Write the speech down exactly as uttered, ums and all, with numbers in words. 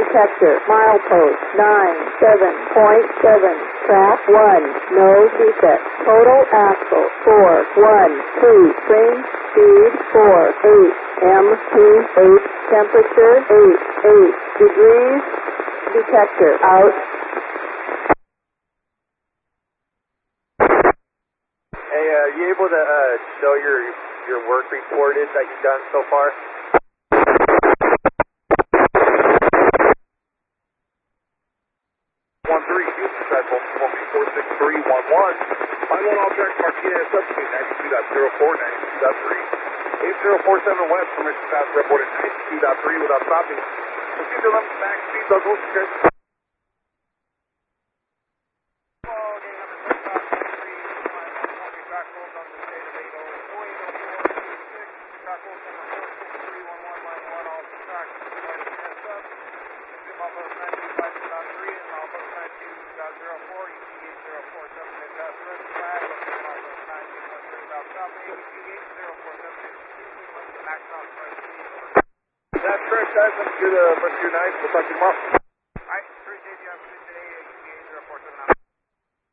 detector. Milepost nine seven point seven. Track one. No defect. Total axle four one two. Range speed four eight. M P eight. Temperature eight eight degrees. Detector out. Hey, uh, are you able to uh, show your your work report is that you've done so far? One three, Houston Central, one four six three one one. Final one object Martinez, substitute ninety-two point zero four, ninety-two point three. eight zero four seven West, permission pass reported ninety-two point three without stopping. Proceed to limit max speed, Douglas, okay? That Chris, guys, let's do the rest of your night. We'll talk to you tomorrow.